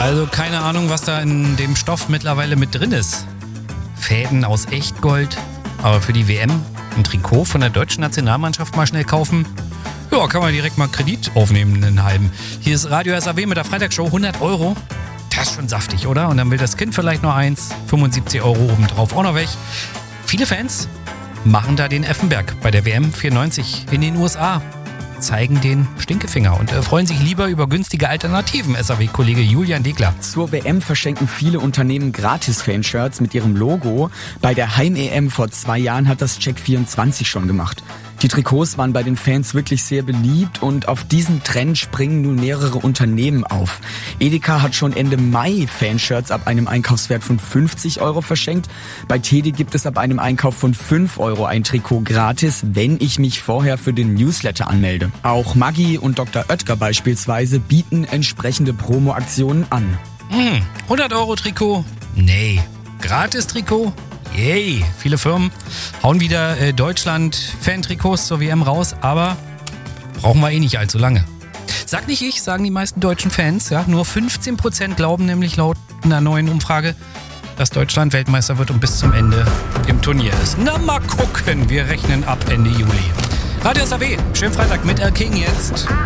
Also keine Ahnung, was da in dem Stoff mittlerweile mit drin ist. Fäden aus Echtgold, aber für die WM ein Trikot von der deutschen Nationalmannschaft mal schnell kaufen. Ja, kann man direkt mal Kredit aufnehmen, einen halben. Hier ist Radio SAW mit der Freitagsshow, 100 €. Das ist schon saftig, oder? Und dann will das Kind vielleicht noch 75 € obendrauf auch noch weg. Viele Fans machen da den Effenberg bei der WM 94 in den USA. Zeigen den Stinkefinger und freuen sich lieber über günstige Alternativen, SAW-Kollege Julian Degler. Zur WM verschenken viele Unternehmen Gratis-Fanshirts mit ihrem Logo. Bei der Heim-EM vor 2 Jahren hat das Check24 schon gemacht. Die Trikots waren bei den Fans wirklich sehr beliebt und auf diesen Trend springen nun mehrere Unternehmen auf. Edeka hat schon Ende Mai Fanshirts ab einem Einkaufswert von 50 € verschenkt. Bei Teddy gibt es ab einem Einkauf von 5 € ein Trikot gratis, wenn ich mich vorher für den Newsletter anmelde. Auch Maggi und Dr. Oetker beispielsweise bieten entsprechende Promo-Aktionen an. 100 € Trikot? Nee. Gratis-Trikot? Yay, viele Firmen hauen wieder Deutschland-Fan-Trikots zur WM raus, aber brauchen wir eh nicht allzu lange. Sag nicht ich, sagen die meisten deutschen Fans. Ja, nur 15% glauben nämlich laut einer neuen Umfrage, dass Deutschland Weltmeister wird und bis zum Ende im Turnier ist. Na, mal gucken, wir rechnen ab Ende Juli. Radio SAW, schönen Freitag mit King jetzt.